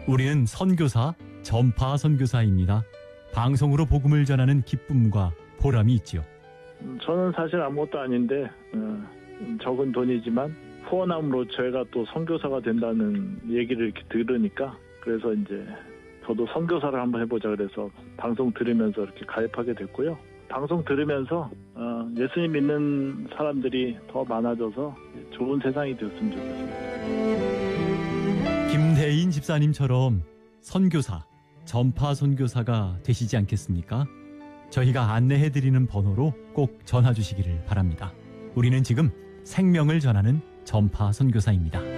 우리는 선교사, 전파 선교사입니다. 방송으로 복음을 전하는 기쁨과 보람이 있지요. 저는 사실 아무것도 아닌데 적은 돈이지만 후원함으로 저희가 또 선교사가 된다는 얘기를 이렇게 들으니까 그래서 이제 저도 선교사를 한번 해보자 그래서 방송 들으면서 이렇게 가입하게 됐고요. 방송 들으면서 예수님 믿는 사람들이 더 많아져서 좋은 세상이 되었으면 좋겠습니다. 김대인 집사님처럼 선교사, 전파 선교사가 되시지 않겠습니까? 저희가 안내해드리는 번호로 꼭 전화 주시기를 바랍니다. 우리는 지금 생명을 전하는 전파 선교사입니다.